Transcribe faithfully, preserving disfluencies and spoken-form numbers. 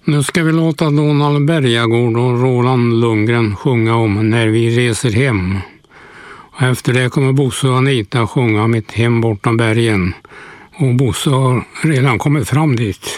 Nu ska vi låta Donald Bergagård och Roland Lundgren sjunga om När vi reser hem. Och efter det kommer Bosse och Anita sjunga Mitt hem bortom bergen. Och Bosse har redan kommit fram dit.